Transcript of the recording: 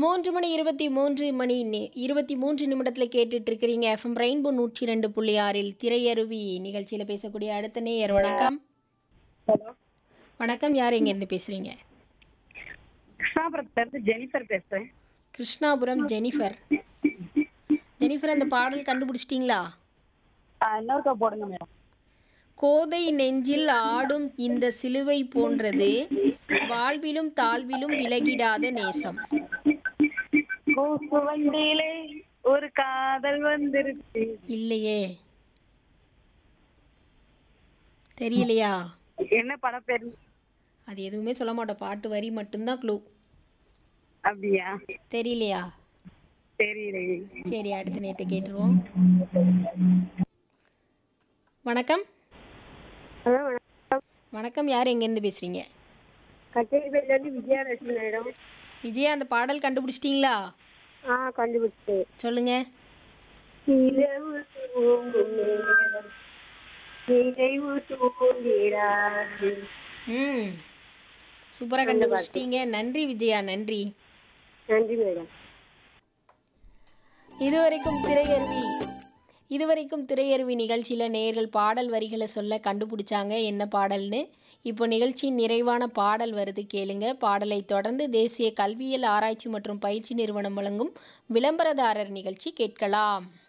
3 மணி 23 நிமிடத்தில் கேட்டுட்டு இருக்கிறீங்க எஃப்எம் ரெயின்போ 102.6 திரையருவி நிகழ்ச்சியில் பேசக்கூடிய அடுத்த நேயர். வணக்கம். ஹலோ, வணக்கம், யார் எங்கேருந்து பேசுகிறீங்க? கிருஷ்ணாபுரத்துல இருந்து ஜெனிஃபர் பேசுறேன். கிருஷ்ணாபுரம் ஜெனிஃபர். ஜெனிஃபர், அந்த பாடல் கண்டுபிடிச்சிட்டிங்களா? இன்னொருக்கா போடுங்க மேடம். கோதை நெஞ்சில் ஆடும் இந்த சிலுவை போன்றது, வாழ்விலும் தாழ்விலும் விலகிடாத நேசம். கூப்பு வண்டியிலே ஒரு காதல் வந்துருச்சு. இல்லையே, தெரியலையா? என்ன படம் பேரு? அது எதுவுமே சொல்ல மாட்டோம், பாட்டு வரி மட்டும்தான் க்ளூ. அப்படியா? தெரியலையா? தெரியல. சரி, அடுத்த நேற்று கேட்டுருவோம். வணக்கம். ஹலோ, வணக்கம். வணக்கம், யார் எங்கேருந்து பேசுகிறீங்க? கச்சேரிப்பேட்ல இருந்து விஜயலட்சுமி மேடம். விஜயா, அந்த பாடல் கண்டுபிடிச்சிட்டிங்களா? கண்டுபிடிச்சு. சொல்லுங்க. இரவு தூங்கும் நேரம் நினைவு தூங்கிடாது. சூப்பராக கண்டுபிடிச்சிட்டீங்க. நன்றி விஜயா, நன்றி. நன்றி மேடம். இதுவரைக்கும் திரையருவி நிகழ்ச்சியில் நேயர்கள் பாடல் வரிகளை சொல்ல கண்டுபிடிச்சாங்க என்ன பாடல்னு. இப்போ நிகழ்ச்சியின் நிறைவான பாடல் வருது, கேளுங்க. பாடலை தொடர்ந்து தேசிய கல்வியியல் ஆராய்ச்சி மற்றும் பயிற்சி நிறுவனம் வழங்கும் விளம்பரதாரர் நிகழ்ச்சி கேட்கலாம்.